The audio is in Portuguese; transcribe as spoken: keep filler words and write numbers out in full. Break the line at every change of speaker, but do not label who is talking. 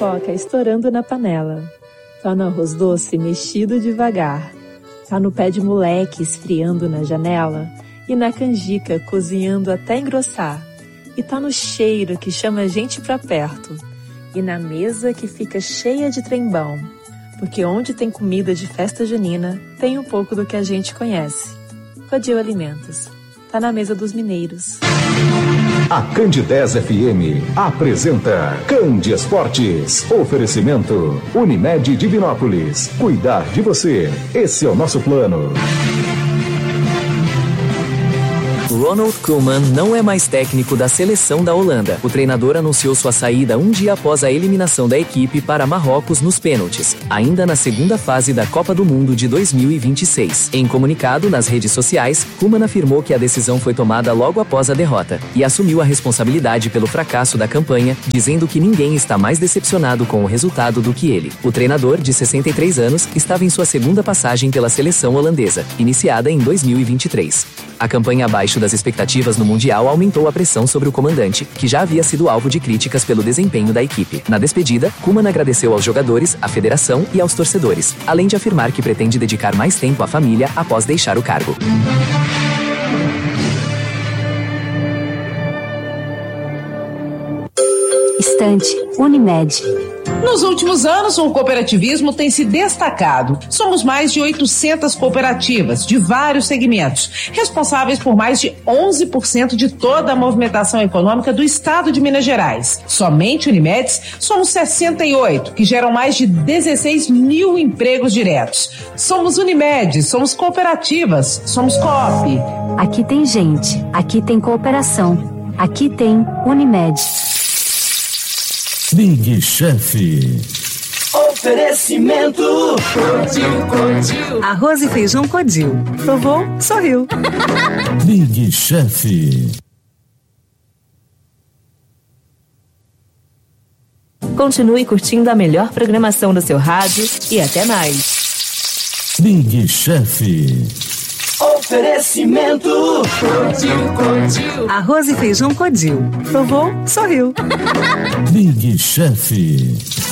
pipoca estourando na panela. Tá no arroz doce mexido devagar. Tá no pé de moleque esfriando na janela. E na canjica cozinhando até engrossar. E tá no cheiro que chama a gente pra perto. E na mesa que fica cheia de trembão. Porque onde tem comida de festa junina, tem um pouco do que a gente conhece. Codil Alimentos. Tá na mesa dos mineiros.
A Candidez F M apresenta Candi Esportes. Oferecimento Unimed Divinópolis. Cuidar de você. Esse é o nosso plano.
Ronald Koeman não é mais técnico da seleção da Holanda. O treinador anunciou sua saída um dia após a eliminação da equipe para Marrocos nos pênaltis, ainda na segunda fase da Copa do Mundo de dois mil e vinte e seis. Em comunicado nas redes sociais, Koeman afirmou que a decisão foi tomada logo após a derrota e assumiu a responsabilidade pelo fracasso da campanha, dizendo que ninguém está mais decepcionado com o resultado do que ele. O treinador, de sessenta e três anos, estava em sua segunda passagem pela seleção holandesa, iniciada em dois mil e vinte e três. A campanha abaixo das expectativas no Mundial aumentou a pressão sobre o comandante, que já havia sido alvo de críticas pelo desempenho da equipe. Na despedida, Koeman agradeceu aos jogadores, à federação e aos torcedores, além de afirmar que pretende dedicar mais tempo à família após deixar o cargo.
Estante Unimed.
Nos últimos anos, o cooperativismo tem se destacado. Somos mais de oitocentas cooperativas, de vários segmentos, responsáveis por mais de onze por cento de toda a movimentação econômica do estado de Minas Gerais. Somente Unimedes, somos sessenta e oito, que geram mais de dezesseis mil empregos diretos. Somos Unimed, somos cooperativas, somos Coop.
Aqui tem gente, aqui tem cooperação, aqui tem Unimed.
Big Chef.
Oferecimento Codil, Codil.
Arroz e feijão Codil. Provou, sorriu.
Big Chef.
Continue curtindo a melhor programação do seu rádio e até mais.
Big Chef.
Oferecimento Codil, Codil.
Arroz e feijão Codil. Provou, sorriu.
Big Chef.